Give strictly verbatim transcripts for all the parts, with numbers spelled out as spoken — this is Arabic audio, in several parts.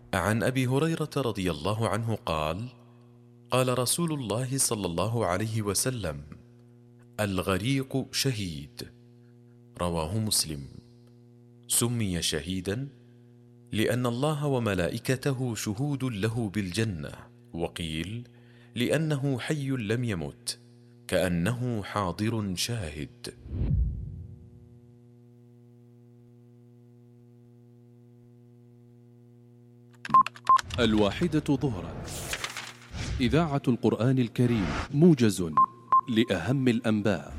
عن أبي هريرة رضي الله عنه قال: قال رسول الله صلى الله عليه وسلم: الغريق شهيد. رواه مسلم. سمي شهيدا لأن الله وملائكته شهود له بالجنة، وقيل لأنه حي لم يمت، كأنه حاضر شاهد. الواحدة ظهرا، إذاعة القرآن الكريم، موجز لأهم الأنباء.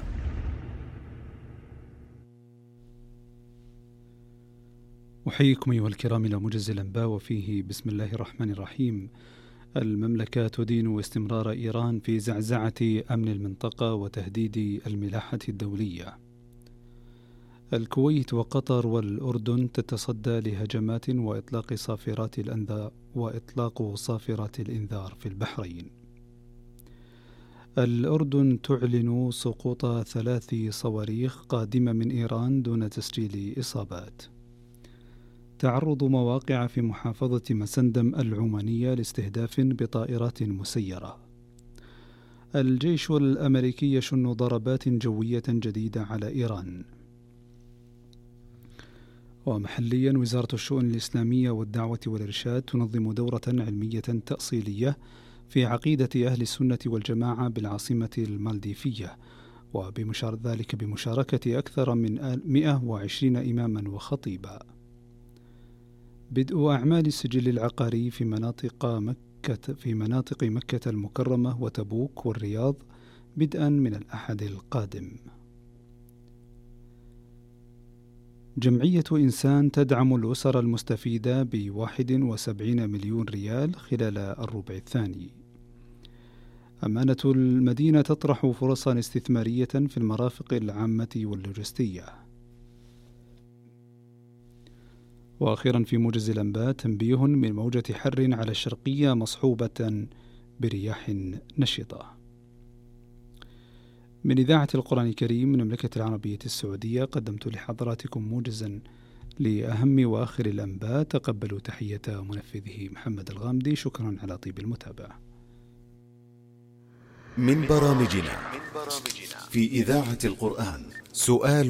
أحييكم أيها الكرام إلى موجز الأنباء، وفيه بسم الله الرحمن الرحيم. المملكة تدين استمرار إيران في زعزعة أمن المنطقة وتهديد الملاحة الدولية. الكويت وقطر والأردن تتصدى لهجمات وإطلاق صافرات الأنذار وإطلاق صافرات الإنذار في البحرين. الأردن تعلن سقوط ثلاث صواريخ قادمة من إيران دون تسجيل إصابات. تعرض مواقع في محافظة مسندم العمانية لاستهداف بطائرات مسيرة. الجيش الأمريكي يشن ضربات جوية جديدة على إيران. ومحليا، وزارة الشؤون الإسلامية والدعوة والإرشاد تنظم دورة علمية تأصيلية في عقيدة أهل السنة والجماعة بالعاصمة المالديفية، وبمشار ذلك بمشاركة أكثر من مئة وعشرين إماما وخطيبا. بدء أعمال السجل العقاري في مناطق مكة في مناطق مكة المكرمة وتبوك والرياض بدءا من الأحد القادم. جمعية إنسان تدعم الأسر المستفيدة بواحد وسبعين مليون ريال خلال الربع الثاني. أمانة المدينة تطرح فرصا استثمارية في المرافق العامة واللوجستية. وأخيرا في موجز الأنباء، تنبيه من موجة حر على الشرقية مصحوبة برياح نشطة. من إذاعة القرآن الكريم من المملكة العربية السعودية، قدمت لحضراتكم موجزا لأهم وآخر الأنباء. تقبلوا تحية منفذه محمد الغامدي. شكرا على طيب المتابعة. من برامجنا في إذاعة القرآن سؤال